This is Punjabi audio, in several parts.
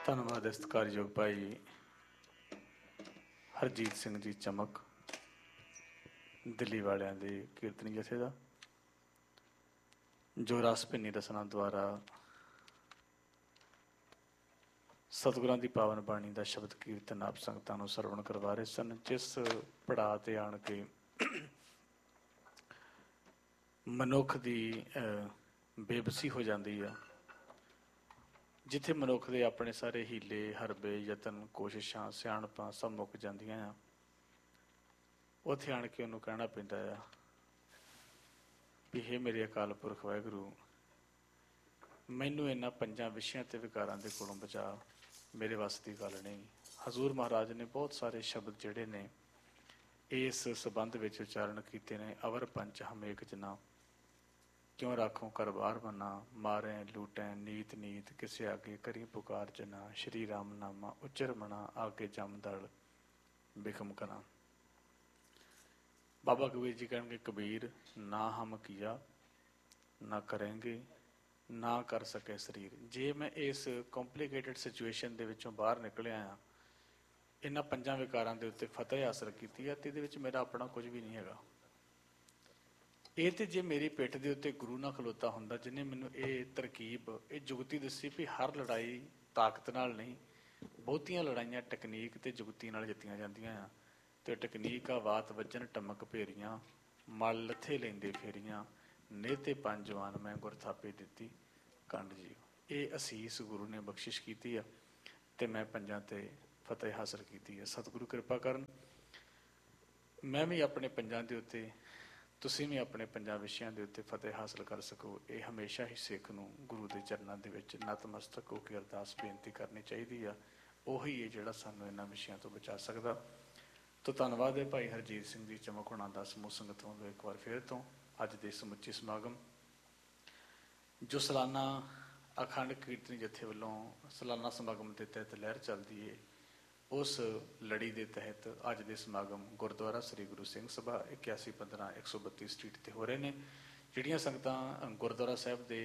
ਧੰਨਵਾਦ ਹੈ ਸਤਿਕਾਰਯੋਗ ਭਾਈ ਹਰਜੀਤ ਸਿੰਘ ਜੀ ਚਮਕ ਦਿੱਲੀ ਵਾਲਿਆਂ ਦੇ ਕੀਰਤਨੀ ਜਥੇ ਦਾ, ਜੋ ਰਸ ਭਿੰਨੀ ਰਸਨਾ ਦੁਆਰਾ ਸਤਿਗੁਰਾਂ ਦੀ ਪਾਵਨ ਬਾਣੀ ਦਾ ਸ਼ਬਦ ਕੀਰਤਨ ਆਪ ਸੰਗਤਾਂ ਨੂੰ ਸਰਵਣ ਕਰਵਾ ਰਹੇ ਸਨ। ਜਿਸ ਪੜਾਅ 'ਤੇ ਆਣ ਕੇ ਮਨੁੱਖ ਦੀ ਬੇਬਸੀ ਹੋ ਜਾਂਦੀ ਆ, ਜਿੱਥੇ ਮਨੁੱਖ ਦੇ ਆਪਣੇ ਸਾਰੇ ਹੀਲੇ ਹਰਬੇ ਯਤਨ ਕੋਸ਼ਿਸ਼ਾਂ ਸਿਆਣਪਾਂ ਸਭ ਮੁੱਕ ਜਾਂਦੀਆਂ ਆ, ਉੱਥੇ ਆਣ ਕੇ ਉਹਨੂੰ ਕਹਿਣਾ ਪੈਂਦਾ ਆ ਵੀ ਹੇ ਮੇਰੇ ਅਕਾਲ ਪੁਰਖ ਵਾਹਿਗੁਰੂ, ਮੈਨੂੰ ਇਹਨਾਂ 5 ਵਿਸ਼ਿਆਂ ਅਤੇ ਵਿਕਾਰਾਂ ਦੇ ਕੋਲੋਂ ਬਚਾ, ਮੇਰੇ ਵੱਸ ਦੀ ਗੱਲ ਨਹੀਂ। ਹਜ਼ੂਰ ਮਹਾਰਾਜ ਨੇ ਬਹੁਤ ਸਾਰੇ ਸ਼ਬਦ ਜਿਹੜੇ ਨੇ ਇਸ ਸੰਬੰਧ ਵਿੱਚ ਉਚਾਰਨ ਕੀਤੇ ਨੇ। ਅਵਰ ਪੰਚ ਹਮੇਕ ਜਨਾ ਕਿਉਂ ਰਾਖੋਂ ਕਰ ਬਾਹਰ ਬੰਨਾ, ਮਾਰੈ ਲੂਟੈ ਨੀਤ ਨੀਤ ਕਿਸੇ ਆਗੇ ਕਰੀ ਪੁਕਾਰ ਜਨਾ, ਸ਼੍ਰੀ ਰਾਮ ਨਾਮਾ ਉਚਰ ਮਨਾ ਆਗੇ ਜਮ ਦਲ ਬਿਖਮ ਕਨਾ। ਬਾਬਾ ਕਬੀਰ ਜੀ ਕਹਿਣਗੇ, ਕਬੀਰ ਨਾ ਹਮ ਕੀਆ ਨਾ ਕਰਾਂਗੇ ਨਾ ਕਰ ਸਕੇ ਸਰੀਰ। ਜੇ ਮੈਂ ਇਸ ਕੰਪਲੀਕੇਟਡ ਸਿਚੁਏਸ਼ਨ ਦੇ ਵਿੱਚੋਂ ਬਾਹਰ ਨਿਕਲਿਆ ਹਾਂ, ਇਹਨਾਂ 5 ਵਿਕਾਰਾਂ ਦੇ ਉੱਤੇ ਫਤਿਹ ਹਾਸਲ ਕੀਤੀ ਹੈ, ਅਤੇ ਇਹਦੇ ਵਿੱਚ ਮੇਰਾ ਆਪਣਾ ਕੁਝ ਵੀ ਨਹੀਂ ਹੈਗਾ। ਇਹ ਤਾਂ ਜੇ ਮੇਰੀ ਪਿੱਠ ਦੇ ਉੱਤੇ ਗੁਰੂ ਨਾ ਖਲੋਤਾ ਹੁੰਦਾ, ਜਿਹਨੇ ਮੈਨੂੰ ਇਹ ਤਰਕੀਬ, ਇਹ ਜੁਗਤੀ ਦੱਸੀ ਵੀ ਹਰ ਲੜਾਈ ਤਾਕਤ ਨਾਲ ਨਹੀਂ, ਬਹੁਤੀਆਂ ਲੜਾਈਆਂ ਟੈਕਨੀਕ ਅਤੇ ਜੁਗਤੀ ਨਾਲ ਜਿੱਤੀਆਂ ਜਾਂਦੀਆਂ ਆ। ਅਤੇ ਟੈਕਨੀਕ ਆ ਵਾਤ ਵੱਜਣ ਟਮਕ ਭੇਰੀਆਂ, ਮਲ ਲੱਥੇ ਲੈਂਦੇ ਫੇਰੀਆਂ, ਨੇਤੇ ਪੰਜਵਾਨ ਮੈਂ ਗੁਰ ਥਾਪੇ ਦਿੱਤੀ ਕੰਡ ਜੀ। ਇਹ ਅਸੀਸ ਗੁਰੂ ਨੇ ਬਖਸ਼ਿਸ਼ ਕੀਤੀ ਆ, ਅਤੇ ਮੈਂ 5 'ਤੇ ਫਤਿਹ ਹਾਸਲ ਕੀਤੀ ਹੈ। ਸਤਿਗੁਰੂ ਕਿਰਪਾ ਕਰਨ ਮੈਂ ਵੀ ਆਪਣੇ 5 ਦੇ ਉੱਤੇ, ਤੁਸੀਂ ਵੀ ਆਪਣੇ 5 ਵਿਸ਼ਿਆਂ ਦੇ ਉੱਤੇ ਫਤਿਹ ਹਾਸਲ ਕਰ ਸਕੋ। ਇਹ ਹਮੇਸ਼ਾ ਹੀ ਸਿੱਖ ਨੂੰ ਗੁਰੂ ਦੇ ਚਰਨਾਂ ਦੇ ਵਿੱਚ ਨਤਮਸਤਕ ਹੋ ਕੇ ਅਰਦਾਸ ਬੇਨਤੀ ਕਰਨੀ ਚਾਹੀਦੀ ਆ। ਉਹੀ ਹੈ ਜਿਹੜਾ ਸਾਨੂੰ ਇਹਨਾਂ ਵਿਸ਼ਿਆਂ ਤੋਂ ਬਚਾ ਸਕਦਾ। ਤੋ ਧੰਨਵਾਦ ਹੈ ਭਾਈ ਹਰਜੀਤ ਸਿੰਘ ਜੀ ਚਮਕ ਹੋਣਾ ਦਾ, ਸਮੂਹ ਸੰਗਤ ਵੱਲੋਂ ਇੱਕ ਵਾਰ ਫਿਰ ਤੋਂ ਅੱਜ ਦੇ ਸਮੁੱਚੇ ਸਮਾਗਮ ਜੋ ਸਾਲਾਨਾ ਅਖੰਡ ਕੀਰਤਨੀ ਜਥੇ ਵੱਲੋਂ ਸਾਲਾਨਾ ਸਮਾਗਮ ਦੇ ਤਹਿਤ ਲਹਿਰ ਚੱਲਦੀ ਹੈ, ਉਸ ਲੜੀ ਦੇ ਤਹਿਤ ਅੱਜ ਦੇ ਸਮਾਗਮ ਗੁਰਦੁਆਰਾ ਸ੍ਰੀ ਗੁਰੂ ਸਿੰਘ ਸਭਾ 8115 132 ਸਟਰੀਟ 'ਤੇ ਹੋ ਰਹੇ ਨੇ। ਜਿਹੜੀਆਂ ਸੰਗਤਾਂ ਗੁਰਦੁਆਰਾ ਸਾਹਿਬ ਦੇ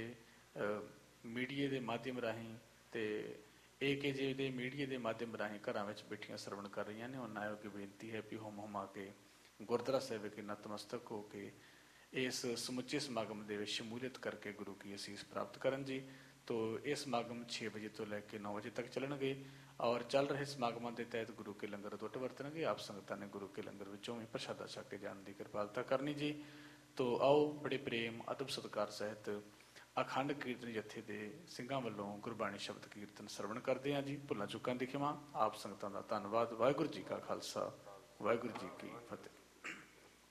ਮੀਡੀਏ ਦੇ ਮਾਧਿਅਮ ਰਾਹੀਂ ਅਤੇ AKJ ਦੇ ਮੀਡੀਏ ਦੇ ਮਾਧਿਅਮ ਰਾਹੀਂ ਘਰਾਂ ਵਿੱਚ ਬੈਠੀਆਂ ਸਰਵਣ ਕਰ ਰਹੀਆਂ ਨੇ, ਉਹਨਾਂ ਅੱਗੇ ਬੇਨਤੀ ਹੈ ਵੀ ਹੁਮ ਹੁਮਾ ਕੇ ਗੁਰਦੁਆਰਾ ਸਾਹਿਬ ਵਿਖੇ ਨਤਮਸਤਕ ਹੋ ਕੇ ਇਸ ਸਮੁੱਚੇ ਸਮਾਗਮ ਦੇ ਵਿੱਚ ਸ਼ਮੂਲੀਅਤ ਕਰਕੇ ਗੁਰੂ ਕੀ ਅਸੀਸ ਪ੍ਰਾਪਤ ਕਰਨ ਜੀ। ਤੋ ਇਹ ਸਮਾਗਮ 6 ਵਜੇ ਤੋਂ ਲੈ ਕੇ 9 ਵਜੇ ਤੱਕ ਚੱਲਣਗੇ, ਔਰ ਚੱਲ ਰਹੇ ਸਮਾਗਮਾਂ ਦੇ ਤਹਿਤ ਗੁਰੂ ਕੇ ਲੰਗਰ ਟੁੱਟ ਵਰਤਣਗੇ। ਆਪ ਸੰਗਤਾਂ ਨੇ ਗੁਰੂ ਕੇ ਲੰਗਰ ਵਿੱਚੋਂ ਵੀ ਪ੍ਰਸ਼ਾਦਾ ਛਕ ਕੇ ਜਾਣ ਦੀ ਕਿਰਪਾਲਤਾ ਕਰਨੀ ਜੀ। ਤੋ ਆਓ ਬੜੇ ਪ੍ਰੇਮ ਅਦਬ ਸਤਿਕਾਰ ਸਹਿਤ ਅਖੰਡ ਕੀਰਤਨ ਜਥੇ ਦੇ ਸਿੰਘਾਂ ਵੱਲੋਂ ਗੁਰਬਾਣੀ ਸ਼ਬਦ ਕੀਰਤਨ ਸਰਵਣ ਕਰਦੇ ਹਾਂ ਜੀ। ਭੁੱਲਾਂ ਚੁੱਕਾਂ ਦੀ ਖਿਮਾ। ਆਪ ਸੰਗਤਾਂ ਦਾ ਧੰਨਵਾਦ। ਵਾਹਿਗੁਰੂ ਜੀ ਕਾ ਖਾਲਸਾ, ਵਾਹਿਗੁਰੂ ਜੀ ਕੀ ਫਤਿਹ।